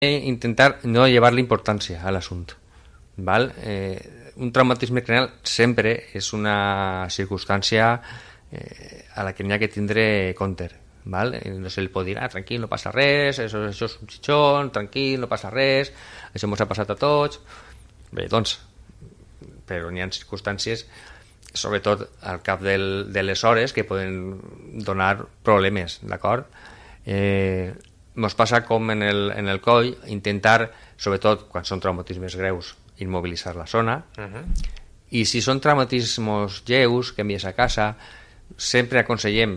intentar no llevar-li importància a l'assumpte. Val? Un traumatisme craneal sempre és una circumstància a la que n'hi ha que tindre compte. Val? No se li pot dir, tranquil, no passa res, això és un xitxon, tranquil, no passa res, això ens ha passat a tots. Bé, doncs, però n'hi ha circumstàncies, sobretot al cap de les hores, que poden donar problemes, d'acord? Ens passa com en el coll, intentar, sobretot quan són traumatismes greus, immobilitzar la zona, i si són traumatismes lleus que envies a casa, sempre aconsellem,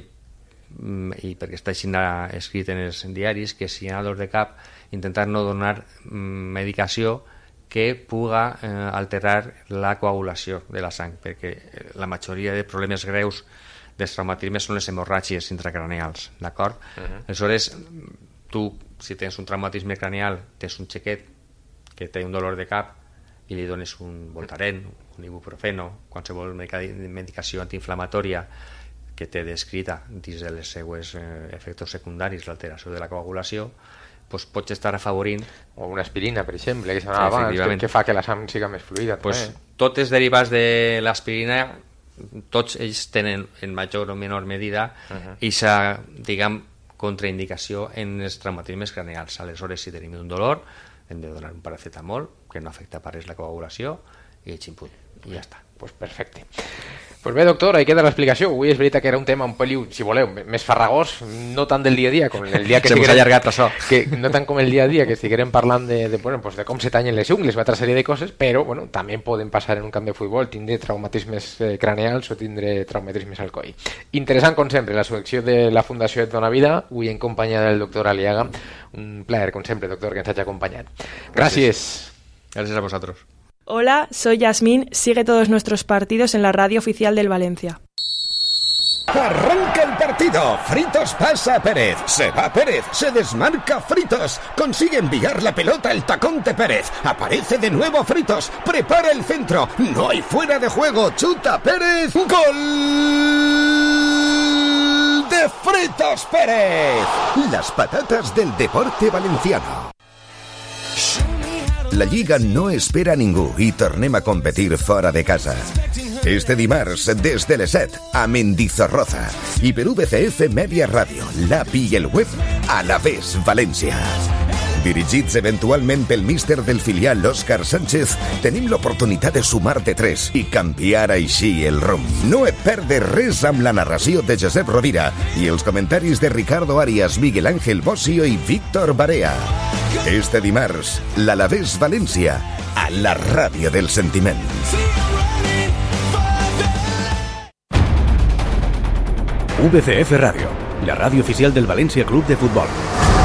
i perquè està així escrit en els diaris, que si hi ha dolor de cap, intentar no donar medicació que puga alterar la coagulació de la sang, perquè la majoria de problemes greus dels traumatismes són les hemorràgies intracraneals, d'acord? Aleshores, tu, si tens un traumatisme craneal, tens un xiquet que té un dolor de cap i li dones un Voltaren, un ibuprofeno, qualsevol medicació antiinflamatòria que té descrita dins de les seues efectes secundaris, l'alteració de la coagulació, doncs pots estar afavorint... O una aspirina, per exemple, que s'anava abans, que fa que la sang siga més fluida. Tots els derivats de l'aspirina, tots ells tenen en major o menor medida aquesta, diguem, contraindicació en els traumatismes craneals. Aleshores, si tenim un dolor, hem de donar un paracetamol, que no afecta per res la coagulació, i ximput, i ja està. Pues perfecte. Pues bé, doctor, ahí queda l'explicació. Avui és veritat que era un tema un peliu, si voleu, més farragós, no tant del dia a dia, com el dia que se m'ha allargat això. No tant com el dia a dia, que estiguérem parlant de com se tallen les ungles, una altra sèrie de coses, però bueno, també poden passar en un camp de futbol, tindre traumatismes craneals o tindre traumatismes al coll. Interessant, com sempre, la selecció de la Fundació Et Dona Vida, avui en companyia del doctor Aliaga. Un plaer, com sempre, doctor, que ens hagi acompanyat. Gràcies. Gràcies a vosaltres. Hola, soy Yasmín. Sigue todos nuestros partidos en la radio oficial del Valencia. Arranca el partido. Fritos pasa a Pérez. Se va Pérez. Se desmarca Fritos. Consigue enviar la pelota al tacón de Pérez. Aparece de nuevo Fritos. Prepara el centro. No hay fuera de juego. Chuta Pérez. ¡Gol de Fritos Pérez! Las patatas del deporte valenciano. La Lliga no espera a ningú i tornem a competir fora de casa. Este dimarts, des de les 7, a Mendizorroza i per VCF Media Ràdio, l'API i el web Alavés València. Dirigits eventualment pel míster del filial Òscar Sánchez, tenim l'oportunitat de sumar de 3 i canviar així el rumb. No et perdes res amb la narració de Josep Rovira i els comentaris de Ricardo Arias, Miguel Ángel Bossio i Víctor Barea. Este dimarts, l'Alavés València, a la ràdio del sentiment. VCF Radio, la radio oficial del Valencia Club de Fútbol.